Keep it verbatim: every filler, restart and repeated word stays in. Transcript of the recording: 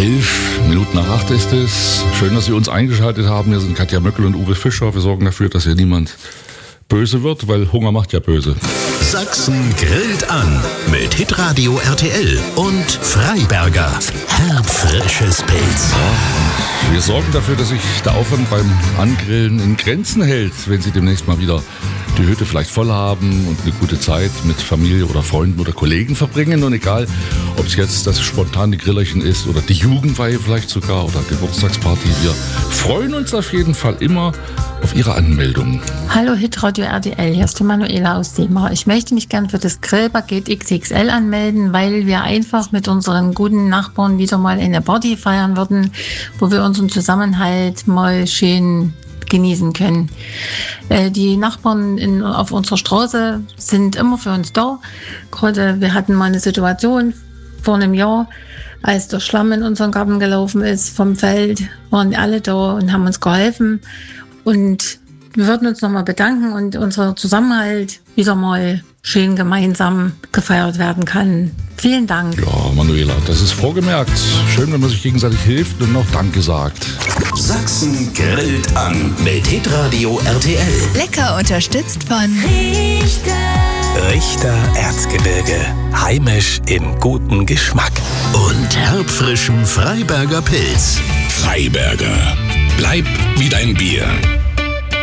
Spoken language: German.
Elf Minuten nach acht ist es. Schön, dass Sie uns eingeschaltet haben. Wir sind Katja Möckel und Uwe Fischer. Wir sorgen dafür, dass hier niemand böse wird, weil Hunger macht ja böse. Sachsen grillt an mit Hitradio R T L und Freiberger. Herbfrisches Pilz. Ja, wir sorgen dafür, dass sich der Aufwand beim Angrillen in Grenzen hält, wenn Sie demnächst mal wieder die Hütte vielleicht voll haben und eine gute Zeit mit Familie oder Freunden oder Kollegen verbringen. Und egal, ob es jetzt das spontane Grillerchen ist oder die Jugendweihe vielleicht sogar oder Geburtstagsparty, wir freuen uns auf jeden Fall immer auf Ihre Anmeldung. Hallo Hitradio R T L, hier ist die Manuela aus Demar. Ich möchte mich gern für das Grillpaket X X L anmelden, weil wir einfach mit unseren guten Nachbarn wieder mal eine Party feiern würden, wo wir unseren Zusammenhalt mal schön genießen können. Äh, die Nachbarn in, auf unserer Straße sind immer für uns da. Gerade wir hatten mal eine Situation vor einem Jahr, als der Schlamm in unseren Garten gelaufen ist vom Feld, waren alle da und haben uns geholfen. Und wir würden uns nochmal bedanken und unser Zusammenhalt wieder mal schön gemeinsam gefeiert werden kann. Vielen Dank. Ja, Manuela, das ist vorgemerkt. Schön, wenn man sich gegenseitig hilft und noch Danke sagt. Sachsen grillt an mit Hitradio R T L. Lecker unterstützt von Richter. Richter Erzgebirge. Heimisch im guten Geschmack. Und herbfrischem Freiberger Pilz. Freiberger. Bleib wie dein Bier.